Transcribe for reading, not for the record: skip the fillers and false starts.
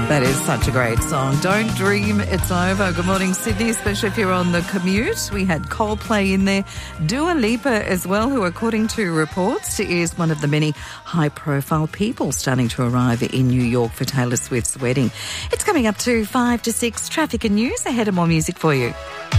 That is such a great song. Don't dream it's over. Good morning, Sydney, especially if you're on the commute. We had Coldplay in there. Dua Lipa as well, who according to reports is one of the many high-profile people starting to arrive in New York for Taylor Swift's wedding. It's coming up to 5 to 6 traffic and news. Ahead of more music for you.